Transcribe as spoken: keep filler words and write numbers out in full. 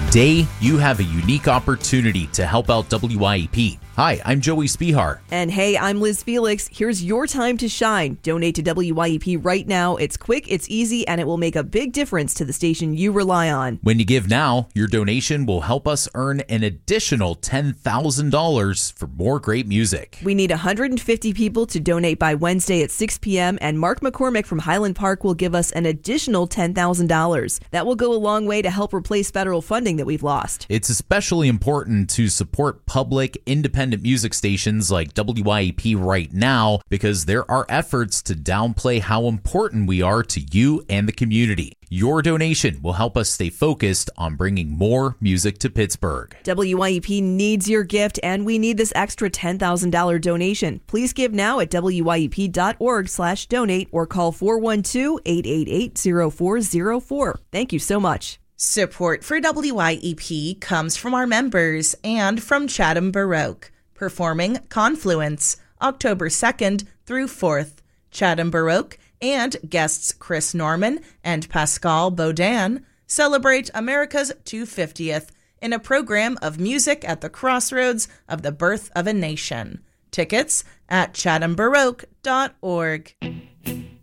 Today, you have a unique opportunity to help out W I E P. Hi, I'm Joey Spihar. And hey, I'm Liz Felix. Here's your time to shine. Donate to W I E P right now. It's quick, it's easy, and it will make a big difference to the station you rely on. When you give now, your donation will help us earn an additional ten thousand dollars for more great music. We need one hundred fifty people to donate by Wednesday at six p.m., and Mark McCormick from Highland Park will give us an additional ten thousand dollars. That will go a long way to help replace federal funding that we've lost. It's especially important to support public, independent music stations like W I E P right now because there are efforts to downplay how important we are to you and the community. Your donation will help us stay focused on bringing more music to Pittsburgh. W I E P needs your gift, and we need this extra ten thousand dollars donation. Please give now at W I E P dot org slash donate or call four one two, eight eight eight, zero four zero four. Thank you so much. Support for W I E P comes from our members and from Chatham Baroque, performing Confluence, October second through fourth. Chatham Baroque and guests Chris Norman and Pascal Baudin celebrate America's two hundred fiftieth in a program of music at the crossroads of the birth of a nation. Tickets at chatham baroque dot org.